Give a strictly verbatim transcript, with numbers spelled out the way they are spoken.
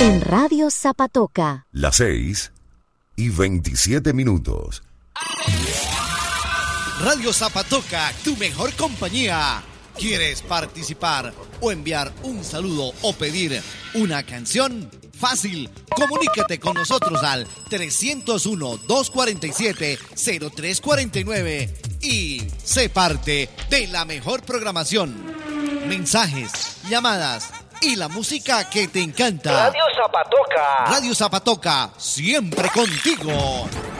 En Radio Zapatoca. Las seis y veintisiete minutos. Radio Zapatoca, tu mejor compañía. ¿Quieres participar o enviar un saludo o pedir una canción? Fácil, comunícate con nosotros al trescientos uno, doscientos cuarenta y siete, cero tres cuarenta y nueve y sé parte de la mejor programación. Mensajes, llamadas y la música que te encanta. Radio Zapatoca. Radio Zapatoca, siempre contigo.